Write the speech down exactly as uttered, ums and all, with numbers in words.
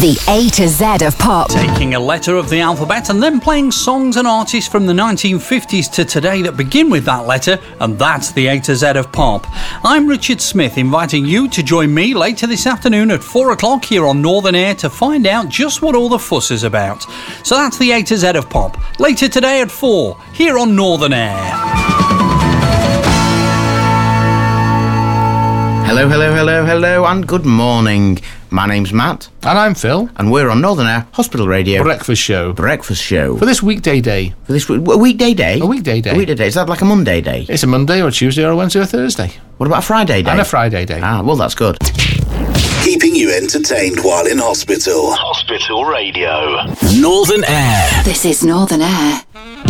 The A to Z of pop. Taking a letter of the alphabet and then playing songs and artists from the nineteen fifties to today that begin with that letter, and that's the A to Z of pop. I'm Richard Smith, inviting you to join me later this afternoon at four o'clock here on Northern Air to find out just what all the fuss is about. So that's the A to Z of pop. Later today at four, here on Northern Air. Hello, hello, hello, hello, and good morning. My name's Matt. And I'm Phil. And we're on Northern Air Hospital Radio. Breakfast show. Breakfast show. For this weekday day. For this week, a weekday day? A weekday day. A weekday day. Is that like a Monday day? It's a Monday or a Tuesday or a Wednesday or a Thursday. What about a Friday day? And a Friday day. Ah, well, that's good. Keeping you entertained while in hospital. Hospital Radio. Northern Air. This is Northern Air.